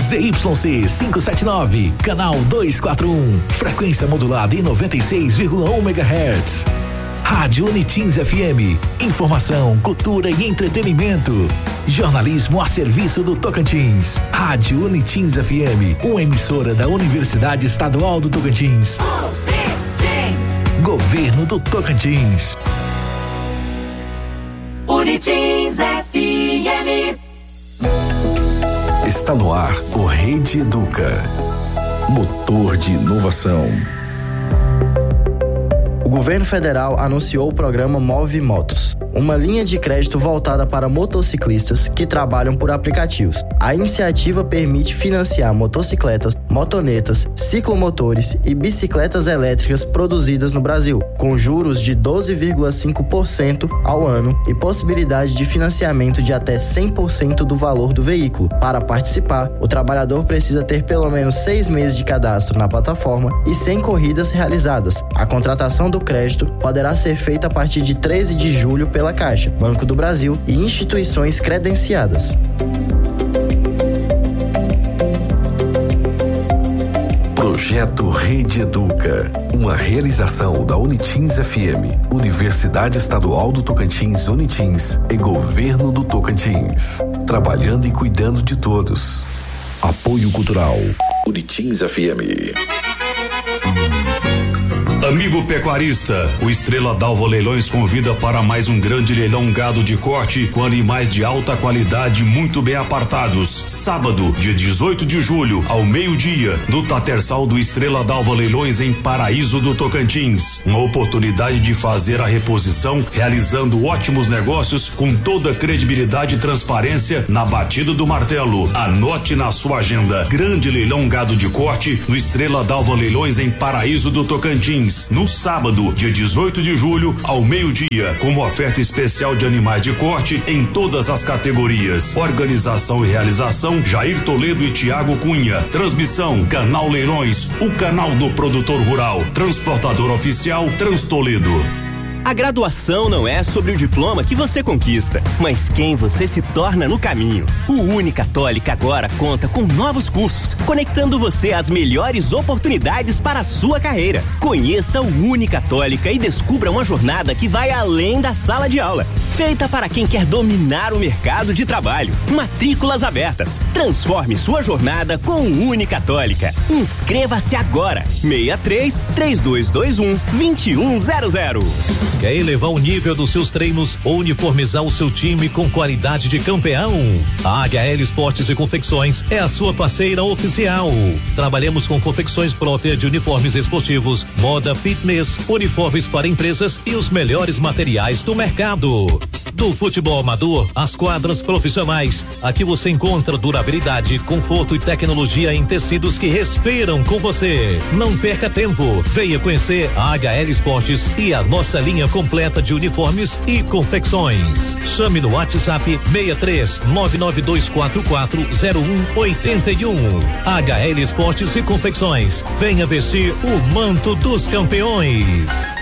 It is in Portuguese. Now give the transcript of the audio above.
ZYC 579, canal 241, frequência modulada em 96,1 MHz. Rádio Unitins FM, informação, cultura e entretenimento. Jornalismo a serviço do Tocantins. Rádio Unitins FM, uma emissora da Universidade Estadual do Tocantins. Governo do Tocantins. Unitins FM. Está no ar o Rede Educa. Motor de inovação. O governo federal anunciou o programa Move Motos, uma linha de crédito voltada para motociclistas que trabalham por aplicativos. A iniciativa permite financiar motocicletas, motonetas, ciclomotores e bicicletas elétricas produzidas no Brasil, com juros de 12,5% ao ano e possibilidade de financiamento de até 100% do valor do veículo. Para participar, o trabalhador precisa ter pelo menos 6 meses de cadastro na plataforma e 100 corridas realizadas. A contratação do crédito poderá ser feita a partir de 13 de julho pela Caixa, Banco do Brasil e instituições credenciadas. Projeto Rede Educa, uma realização da Unitins FM, Universidade Estadual do Tocantins, Unitins e Governo do Tocantins. Trabalhando e cuidando de todos. Apoio Cultural, Unitins FM. Amigo pecuarista, o Estrela d'Alva Leilões convida para mais um grande leilão gado de corte com animais de alta qualidade muito bem apartados. Sábado, dia 18 de julho, ao meio-dia, no Tatersal do Estrela d'Alva Leilões em Paraíso do Tocantins. Uma oportunidade de fazer a reposição, realizando ótimos negócios com toda credibilidade e transparência na batida do martelo. Anote na sua agenda. Grande leilão gado de corte no Estrela d'Alva Leilões em Paraíso do Tocantins. No sábado, dia 18 de julho, ao meio-dia, com uma oferta especial de animais de corte em todas as categorias. Organização e realização, Jair Toledo e Tiago Cunha. Transmissão, Canal Leilões, o canal do produtor rural. Transportador oficial, Transtoledo. A graduação não é sobre o diploma que você conquista, mas quem você se torna no caminho. O Unicatólica agora conta com novos cursos, conectando você às melhores oportunidades para a sua carreira. Conheça o Unicatólica e descubra uma jornada que vai além da sala de aula. Feita para quem quer dominar o mercado de trabalho. Matrículas abertas. Transforme sua jornada com o Unicatólica. Inscreva-se agora. 63-3221-2100. Quer elevar o nível dos seus treinos ou uniformizar o seu time com qualidade de campeão? A HL Esportes e Confecções é a sua parceira oficial. Trabalhamos com confecções próprias de uniformes esportivos, moda fitness, uniformes para empresas e os melhores materiais do mercado. Do futebol amador às quadras profissionais, aqui você encontra durabilidade, conforto e tecnologia em tecidos que respiram com você. Não perca tempo, venha conhecer a HL Esportes e a nossa linha completa de uniformes e confecções. Chame no WhatsApp 63-992440181. HL Esportes e Confecções. Venha vestir o manto dos campeões.